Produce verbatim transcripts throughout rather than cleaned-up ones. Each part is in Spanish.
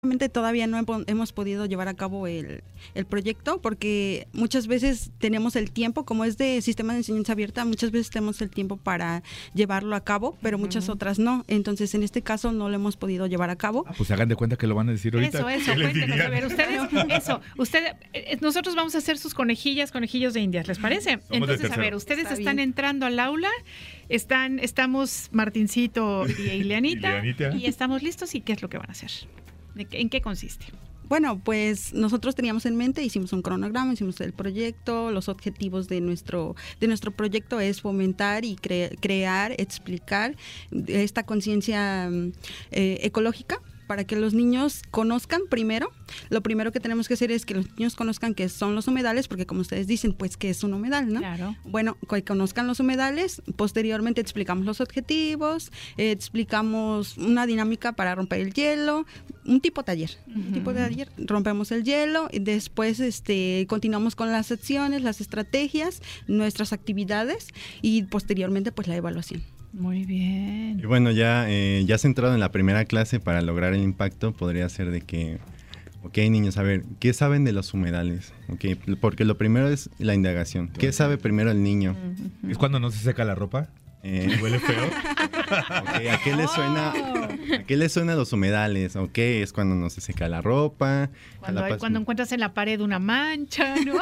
Todavía no hemos podido llevar a cabo el, el proyecto porque muchas veces tenemos el tiempo, como es de sistema de enseñanza abierta, muchas veces tenemos el tiempo para llevarlo a cabo, pero muchas uh-huh. otras no. Entonces, en este caso no lo hemos podido llevar a cabo. Ah, pues hagan de cuenta que lo van a decir ahorita. Eso, eso, cuéntenos. A ver, ustedes, eso, usted, nosotros vamos a hacer sus conejillas, conejillos de indias, ¿les parece? Somos Entonces, a ver, ustedes Está están bien. entrando al aula, están, estamos Martincito y Ileanita, y, Leanita. y estamos listos. ¿Y qué es lo que van a hacer? ¿En qué consiste? Bueno, pues nosotros teníamos en mente, hicimos un cronograma, hicimos el proyecto, los objetivos de nuestro de nuestro proyecto es fomentar y cre- crear, explicar esta conciencia eh, ecológica para que los niños conozcan primero. Lo primero que tenemos que hacer es que los niños conozcan qué son los humedales, porque como ustedes dicen, pues qué es un humedal, ¿no? Claro. Bueno, que conozcan los humedales, posteriormente explicamos los objetivos, eh, explicamos una dinámica para romper el hielo, un tipo taller, uh-huh. un tipo de taller, rompemos el hielo y después este continuamos con las acciones, las estrategias, nuestras actividades y posteriormente pues la evaluación. Muy bien. Y bueno, ya, eh, ya centrado en la primera clase, para lograr el impacto, podría ser de que, ok, niños, a ver, ¿qué saben de los humedales? Okay, porque lo primero es la indagación. ¿Qué sabe primero el niño? ¿Es cuando no se seca la ropa? Eh, ¿Huele feo? Okay, ¿a qué le suena? ¿A qué le suenan los humedales? Ok, es cuando no se seca la ropa. Cuando, hay, cuando encuentras en la pared una mancha, ¿no?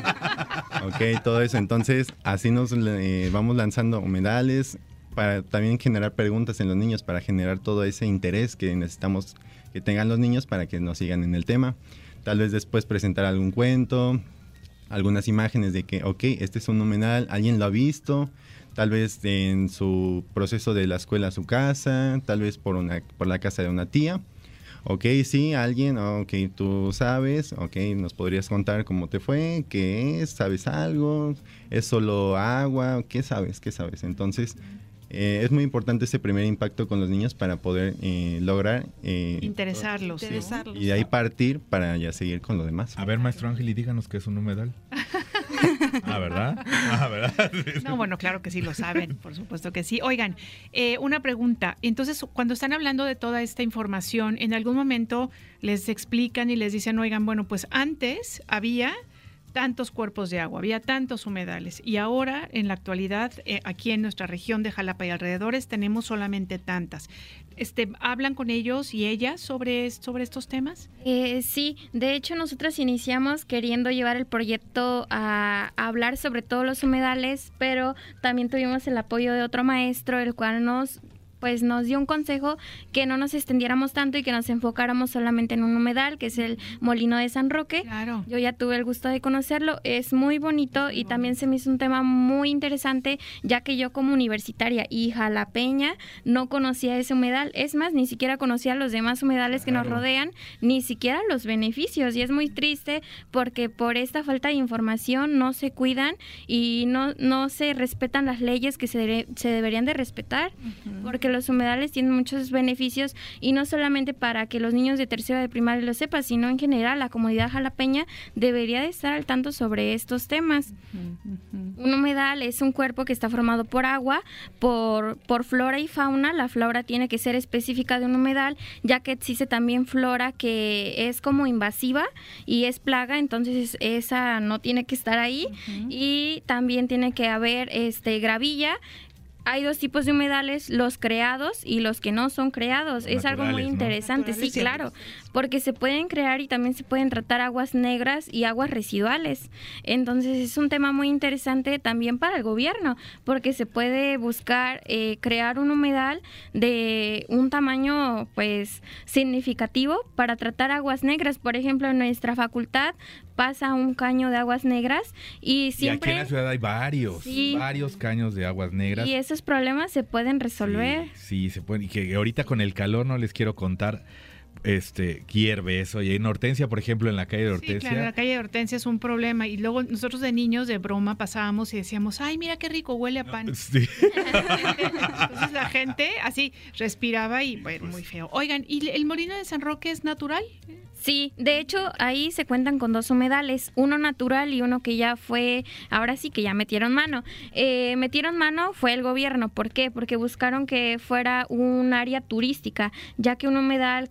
Ok, todo eso. Entonces, así nos eh, vamos lanzando humedales, para también generar preguntas en los niños, para generar todo ese interés que necesitamos que tengan los niños para que nos sigan en el tema. Tal vez después presentar algún cuento, algunas imágenes de que, ok, este es un humedal, alguien lo ha visto, tal vez en su proceso de la escuela a su casa, tal vez por, una, por la casa de una tía. Ok, sí, alguien, ok, tú sabes, ok, nos podrías contar cómo te fue, qué es, sabes algo, es solo agua, ¿qué sabes? ¿Qué sabes? Entonces, Eh, es muy importante este primer impacto con los niños para poder eh, lograr eh, interesarlos, ¿no? interesarlos Y de ahí partir para ya seguir con lo demás. A ver, maestro Ángel, y díganos qué es un humedal. Ah, ¿verdad? Ah, ¿verdad? No, bueno, claro que sí lo saben, por supuesto que sí. Oigan, eh, una pregunta. Entonces, cuando están hablando de toda esta información, ¿en algún momento les explican y les dicen, oigan, bueno, pues antes había tantos cuerpos de agua, había tantos humedales y ahora en la actualidad eh, aquí en nuestra región de Jalapa y alrededores tenemos solamente tantas? Este, ¿hablan con ellos y ellas sobre, sobre estos temas? Eh, sí, de hecho nosotros iniciamos queriendo llevar el proyecto a, a hablar sobre todos los humedales, pero también tuvimos el apoyo de otro maestro, el cual nos pues nos dio un consejo que no nos extendiéramos tanto y que nos enfocáramos solamente en un humedal, que es el Molino de San Roque. Claro. Yo ya tuve el gusto de conocerlo, es muy bonito y también se me hizo un tema muy interesante, ya que yo como universitaria y jalapeña no conocía ese humedal, es más, ni siquiera conocía los demás humedales que nos rodean, ni siquiera los beneficios, y es muy triste porque por esta falta de información no se cuidan y no, no se respetan las leyes que se, de, se deberían de respetar, uh-huh. porque los humedales tienen muchos beneficios y no solamente para que los niños de tercero de primaria lo sepan, sino en general la comunidad jalapeña debería de estar al tanto sobre estos temas. Uh-huh, uh-huh. Un humedal es un cuerpo que está formado por agua, por, por flora y fauna. La flora tiene que ser específica de un humedal, ya que existe también flora que es como invasiva y es plaga, entonces esa no tiene que estar ahí. Uh-huh. Y también tiene que haber este gravilla. Hay dos tipos de humedales, los creados y los que no son creados. Los es algo muy interesante, ¿no? Sí, claro, porque se pueden crear y también se pueden tratar aguas negras y aguas residuales. Entonces es un tema muy interesante también para el gobierno, porque se puede buscar eh, crear un humedal de un tamaño pues significativo para tratar aguas negras. Por ejemplo, en nuestra facultad pasa un caño de aguas negras y siempre... Y aquí en la ciudad hay varios, sí, varios caños de aguas negras. Y esos problemas se pueden resolver. Sí, sí, se pueden. Y que ahorita con el calor no les quiero contar, este, hierve eso. Y en Hortensia, por ejemplo, en la calle de Hortensia. Sí, claro, la calle de Hortensia es un problema. Y luego nosotros de niños, de broma, pasábamos y decíamos, ay, mira qué rico, huele a pan. Sí. Entonces la gente así respiraba y bueno, muy feo. Oigan, ¿y el Molino de San Roque es natural? Sí, de hecho ahí se cuentan con dos humedales, uno natural y uno que ya fue, ahora sí que ya metieron mano. Eh, metieron mano fue el gobierno, ¿por qué? Porque buscaron que fuera un área turística, ya que un humedal, como cuenta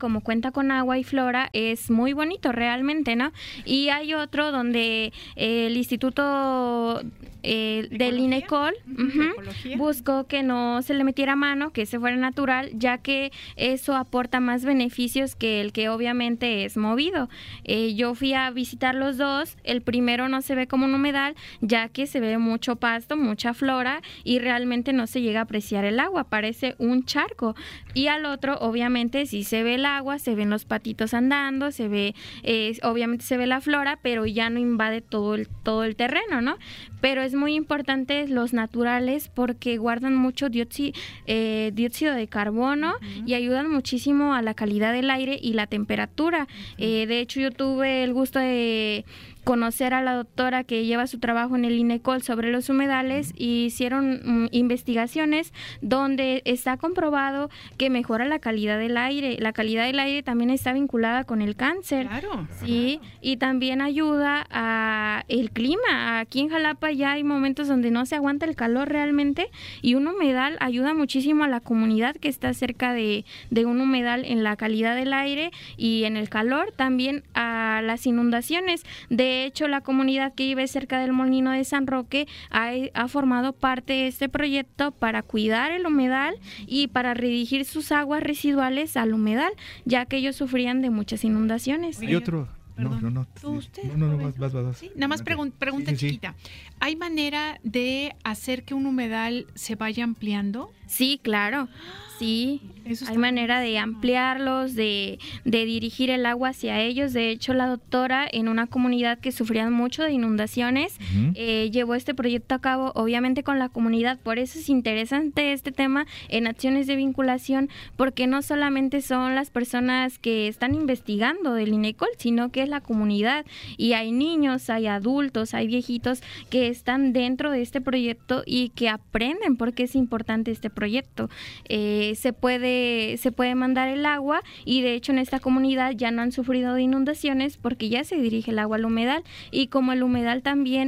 cuenta con agua y flora es muy bonito realmente, ¿no? Y hay otro donde eh, el Instituto eh, del INECOL uh-huh, buscó que no se le metiera mano, que se fuera natural, ya que eso aporta más beneficios que el que obviamente es movido. Eh, yo fui a visitar los dos, el primero no se ve como un humedal, ya que se ve mucho pasto, mucha flora y realmente no se llega a apreciar el agua, parece un charco. Y al otro obviamente sí se ve el agua, se ven los patitos andando, se ve, eh, obviamente se ve la flora, pero ya no invade todo el, todo el terreno, ¿no? Pero es muy importante los naturales porque guardan mucho dióxido, eh, dióxido de carbono uh-huh. y ayudan muchísimo a la calidad del aire y la temperatura. Uh-huh. Eh, de hecho, yo tuve el gusto de conocer a la doctora que lleva su trabajo en el INECOL sobre los humedales y hicieron um, investigaciones donde está comprobado que mejora la calidad del aire. La calidad del aire también está vinculada con el cáncer. Claro. Sí, y también ayuda a el clima. Aquí en Jalapa ya hay momentos donde no se aguanta el calor realmente y un humedal ayuda muchísimo a la comunidad que está cerca de, de un humedal en la calidad del aire y en el calor, también a las inundaciones. De De hecho, la comunidad que vive cerca del Molino de San Roque ha, ha formado parte de este proyecto para cuidar el humedal y para redirigir sus aguas residuales al humedal, ya que ellos sufrían de muchas inundaciones. Y otro... Perdón. No, no, no. ¿Tú, usted? No, no, no, vas, vas, vas. ¿Sí? Nada más pregun- pregunta sí, sí, chiquita. Sí. ¿Hay manera de hacer que un humedal se vaya ampliando? Sí, claro. Sí, Eso hay manera de ampliarlos, de, de dirigir el agua hacia ellos. De hecho, la doctora en una comunidad que sufrían mucho de inundaciones uh-huh. eh, llevó este proyecto a cabo, obviamente con la comunidad. Por eso es interesante este tema en acciones de vinculación, porque no solamente son las personas que están investigando del INECOL, sino que es la comunidad. Y hay niños, hay adultos, hay viejitos que están dentro de este proyecto y que aprenden por qué es importante este proyecto. Eh, se puede se puede mandar el agua y de hecho en esta comunidad ya no han sufrido de inundaciones porque ya se dirige el agua al humedal y como el humedal también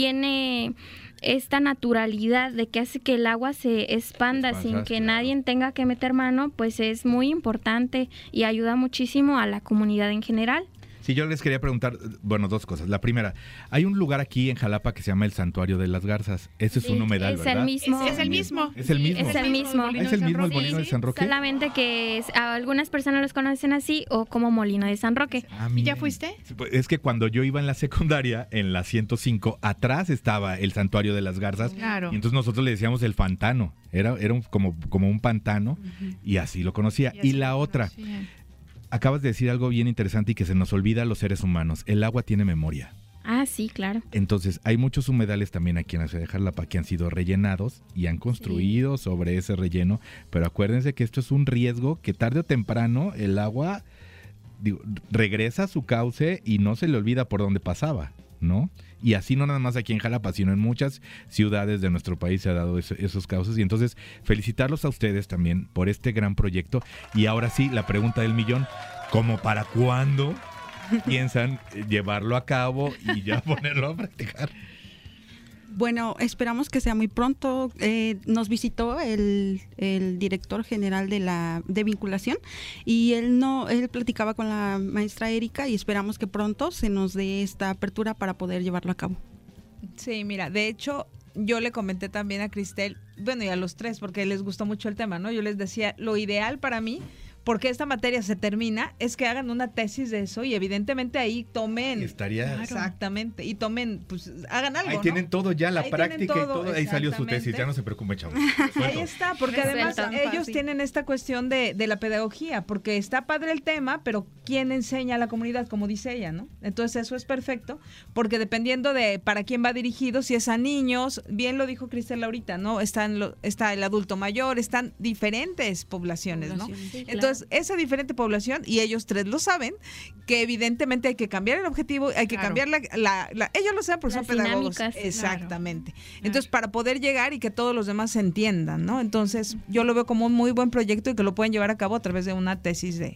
tiene esta naturalidad de que hace que el agua se expanda sin que claro. nadie tenga que meter mano, pues es muy importante y ayuda muchísimo a la comunidad en general. Sí, yo les quería preguntar, bueno, dos cosas. La primera, hay un lugar aquí en Jalapa que se llama el Santuario de las Garzas. Ese es sí, un humedal, es ¿verdad? El mismo. Es, es el mismo. Es el mismo. Es el mismo. Es el mismo el Molino de San Roque. Solamente que es, algunas personas los conocen así o como Molino de San Roque. Ah, ¿Y ya fuiste? Es que cuando yo iba en la secundaria, en la ciento cinco, atrás estaba el Santuario de las Garzas. Claro. Y entonces nosotros le decíamos el pantano. Era, era un, como, como un pantano uh-huh. y así lo conocía. Y, y la otra... Conocía. Acabas de decir algo bien interesante y que se nos olvida a los seres humanos. El agua tiene memoria. Ah, sí, claro. Entonces, hay muchos humedales también aquí en la ciudad de Jalapa que han sido rellenados y han construido sí. sobre ese relleno. Pero acuérdense que esto es un riesgo que tarde o temprano el agua digo, regresa a su cauce y no se le olvida por dónde pasaba, ¿no? Y así no nada más aquí en Jalapa, sino en muchas ciudades de nuestro país se ha dado eso, esos cauces. Y entonces, felicitarlos a ustedes también por este gran proyecto. Y ahora sí, la pregunta del millón, ¿cómo para cuándo piensan llevarlo a cabo y ya ponerlo a practicar? Bueno, esperamos que sea muy pronto. Eh, nos visitó el, el director general de la de vinculación y él no él platicaba con la maestra Erika y esperamos que pronto se nos dé esta apertura para poder llevarlo a cabo. Sí, mira, de hecho yo le comenté también a Cristel, bueno, y a los tres porque les gustó mucho el tema, ¿no? Yo les decía, lo ideal para mí, porque esta materia se termina, es que hagan una tesis de eso y evidentemente ahí tomen... Estaría... Exactamente, y tomen, pues hagan algo, Ahí ¿no? tienen todo ya, la ahí práctica todo, y todo, ahí salió su tesis, ya no se preocupen, chavos. Ahí está, porque además ellos tienen esta cuestión de, de la pedagogía, porque está padre el tema, pero ¿quién enseña a la comunidad? Como dice ella, ¿no? Entonces eso es perfecto, porque dependiendo de para quién va dirigido, si es a niños, bien lo dijo Cristel ahorita, ¿no? Están lo, está el adulto mayor, están diferentes poblaciones, ¿no? Sí, claro. Entonces, esa diferente población, y ellos tres lo saben, que evidentemente hay que cambiar el objetivo, hay que claro. cambiar la, la, la... Ellos lo saben porque son pedagogos. Exactamente. Claro. Entonces, para poder llegar y que todos los demás se entiendan, ¿no? Entonces, yo lo veo como un muy buen proyecto y que lo pueden llevar a cabo a través de una tesis de,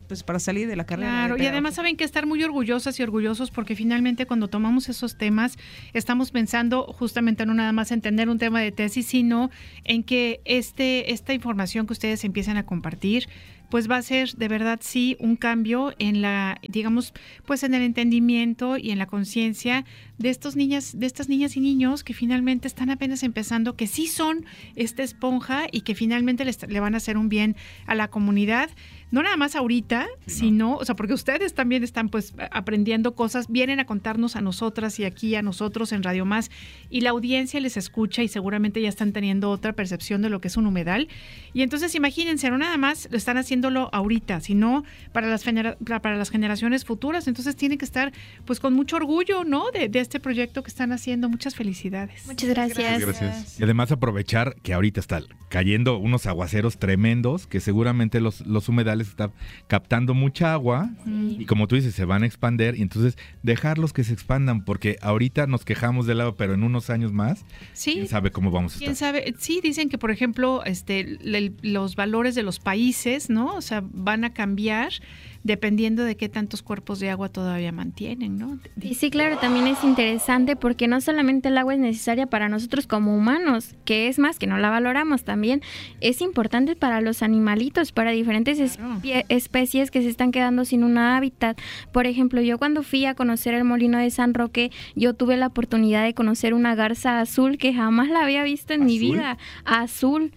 pues para salir de la carrera. Claro, y además saben que estar muy orgullosas y orgullosos porque finalmente cuando tomamos esos temas estamos pensando justamente no nada más en tener un tema de tesis, sino en que este esta información que ustedes empiezan a compartir pues va a ser de verdad sí un cambio en la, digamos, pues en el entendimiento y en la conciencia de estos niñas, de estas niñas y niños que finalmente están apenas empezando, que sí son esta esponja y que finalmente les, le van a hacer un bien a la comunidad. No nada más ahorita, sí, sino, no. o sea, porque ustedes también están pues aprendiendo cosas, vienen a contarnos a nosotras y aquí a nosotros en Radio Más, y la audiencia les escucha y seguramente ya están teniendo otra percepción de lo que es un humedal. Y entonces imagínense, no nada más lo están haciéndolo ahorita, sino para las genera- para las generaciones futuras. Entonces tienen que estar pues con mucho orgullo, ¿no? De, de este proyecto que están haciendo. Muchas felicidades. Muchas gracias. Gracias. Y además aprovechar que ahorita está cayendo unos aguaceros tremendos, que seguramente los, los humedales están captando mucha agua, sí. y como tú dices, se van a expandir, y entonces dejarlos que se expandan, porque ahorita nos quejamos del agua, pero en unos años más, sí. quién sabe cómo vamos a estar. ¿Quién sabe? Sí, dicen que, por ejemplo, este, le, los valores de los países, ¿no? O sea, van a cambiar dependiendo de qué tantos cuerpos de agua todavía mantienen, ¿no? Y sí, claro, también es interesante porque no solamente el agua es necesaria para nosotros como humanos, que es más, que no la valoramos, también es importante para los animalitos, para diferentes claro. espe- especies que se están quedando sin un hábitat. Por ejemplo, yo cuando fui a conocer el Molino de San Roque, yo tuve la oportunidad de conocer una garza azul que jamás la había visto en ¿Azul? mi vida, azul.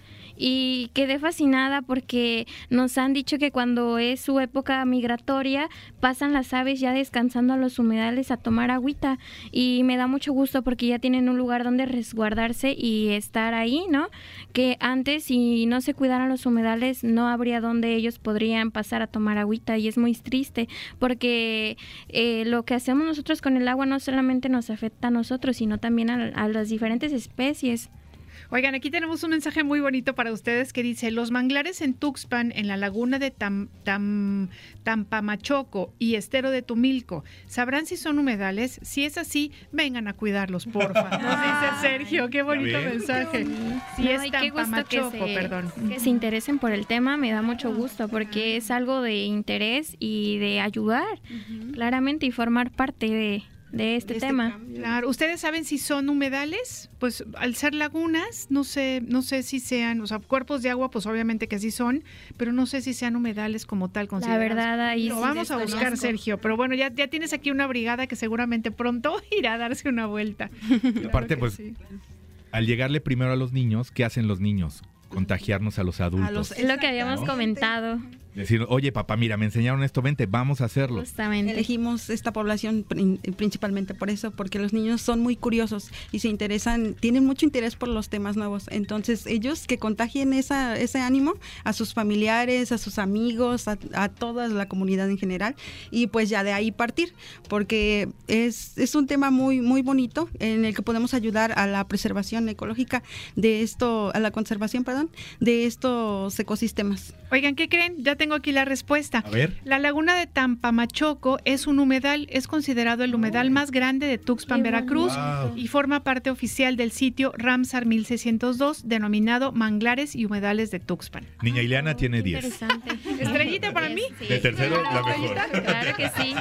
Y quedé fascinada porque nos han dicho que cuando es su época migratoria pasan las aves ya descansando a los humedales a tomar agüita, y me da mucho gusto porque ya tienen un lugar donde resguardarse y estar ahí, ¿no? Que antes, si no se cuidaran los humedales, no habría donde ellos podrían pasar a tomar agüita, y es muy triste porque eh, lo que hacemos nosotros con el agua no solamente nos afecta a nosotros, sino también a, a las diferentes especies. Oigan, aquí tenemos un mensaje muy bonito para ustedes que dice: los manglares en Tuxpan, en la laguna de Tam, Tam, Tampamachoco y Estero de Tumilco, ¿sabrán si son humedales? Si es así, vengan a cuidarlos, porfa. Nos dice Sergio, qué bonito mensaje. Si No, es y qué gusto que Tampamachoco, se, perdón. que se interesen por el tema, me da mucho gusto porque es algo de interés y de ayudar, uh-huh. claramente, y formar parte de... de este, de este tema. Cambio. Claro, ¿ustedes saben si son humedales? Pues al ser lagunas, no sé, no sé si sean, o sea, cuerpos de agua, pues obviamente que sí son, pero no sé si sean humedales como tal considerados. La verdad, ahí Lo sí vamos a buscar, conozco. Sergio, pero bueno, ya, ya tienes aquí una brigada que seguramente pronto irá a darse una vuelta. Claro. Aparte, pues, sí. al llegarle primero a los niños, ¿qué hacen los niños? Contagiarnos a los adultos. A los, es lo que habíamos ¿no? comentado. Decir, oye papá, mira, me enseñaron esto, vente, vamos a hacerlo. Justamente. Elegimos esta población prin- principalmente por eso, porque los niños son muy curiosos y se interesan, tienen mucho interés por los temas nuevos. Entonces ellos que contagien esa, ese ánimo a sus familiares, a sus amigos, a, a toda la comunidad en general, y pues ya de ahí partir, porque es, es un tema muy, muy bonito en el que podemos ayudar a la preservación ecológica de esto, a la conservación, perdón, de estos ecosistemas. Oigan, ¿qué creen? Ya tengo aquí la respuesta. A ver. La laguna de Tampamachoco es un humedal, es considerado el humedal más grande de Tuxpan, Qué Veracruz, wow. y forma parte oficial del sitio Ramsar mil seiscientos dos, denominado Manglares y Humedales de Tuxpan. Niña Ileana oh, tiene diez. Interesante. ¿Estrellita para mí? Sí. De tercero, la mejor. Claro que sí.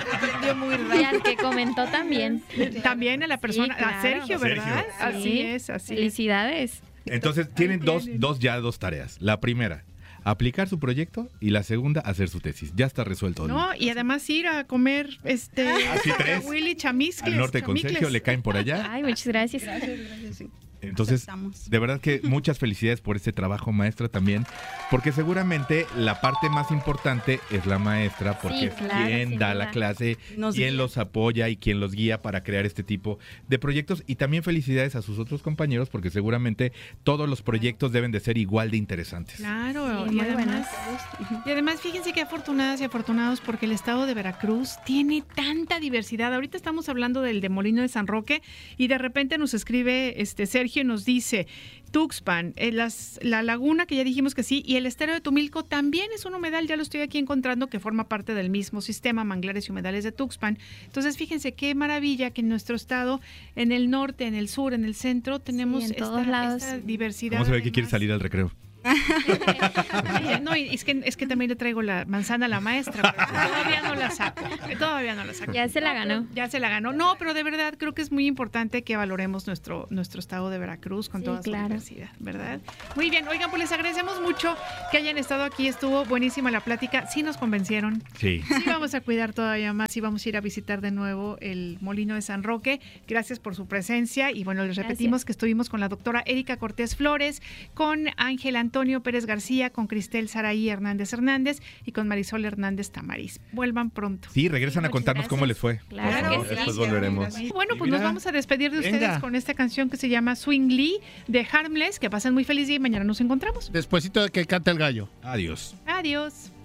Y al que comentó también. También a la persona, sí, claro. a Sergio, ¿verdad? Sergio. Así es, así Felicidades. Entonces tienen dos, dos ya dos tareas. La primera, aplicar su proyecto, y la segunda, hacer su tesis. Ya está resuelto. No, y además ir a comer este Así tres. Willy Chamiscles. Al norte con Sergio, le caen por allá. Ay, muchas gracias. Gracias, gracias, sí. Entonces, de verdad que muchas felicidades por este trabajo, maestra, también, porque seguramente la parte más importante es la maestra, porque sí, es claro, quien da duda. la clase, Nos quien guía. los apoya y quien los guía para crear este tipo de proyectos. Y también felicidades a sus otros compañeros, porque seguramente todos los proyectos deben de ser igual de interesantes. Claro, sí, y, muy además, y además fíjense que afortunadas y afortunados, porque el estado de Veracruz tiene tanta diversidad. Ahorita estamos hablando del de Molino de San Roque, y de repente nos escribe este Sergio y nos dice: Tuxpan, eh, las, la laguna, que ya dijimos que sí, y el estero de Tumilco también es un humedal, ya lo estoy aquí encontrando, que forma parte del mismo sistema, Manglares y Humedales de Tuxpan. Entonces, fíjense qué maravilla que en nuestro estado, en el norte, en el sur, en el centro, tenemos sí, en esta, todos lados. esta diversidad. ¿Cómo se ve además. que quiere salir al recreo? No, es que, es que también le traigo la manzana a la maestra, pero todavía no la saco. Todavía no la saco. Ya se la ganó. Ya se la ganó. No, pero de verdad creo que es muy importante que valoremos nuestro, nuestro estado de Veracruz con Sí, toda claro. su diversidad, ¿verdad? Muy bien, oigan, pues les agradecemos mucho que hayan estado aquí. Estuvo buenísima la plática. Sí nos convencieron. Sí. Sí vamos a cuidar todavía más. Sí vamos a ir a visitar de nuevo el Molino de San Roque. Gracias por su presencia. Y bueno, les repetimos Gracias. que estuvimos con la doctora Erika Cortés Flores, con Ángel Antonio Pérez García, con Cristel Saraí Hernández Hernández y con Marisol Hernández Tamariz. Vuelvan pronto. Sí, regresan a Muchas contarnos gracias. cómo les fue. Claro Por favor, que sí. después volveremos. Bueno, pues nos Mira. vamos a despedir de ustedes Venga. con esta canción que se llama Swing Lee de Harmless. Que pasen muy feliz día y mañana nos encontramos. Despuésito de que cante el gallo. Adiós. Adiós.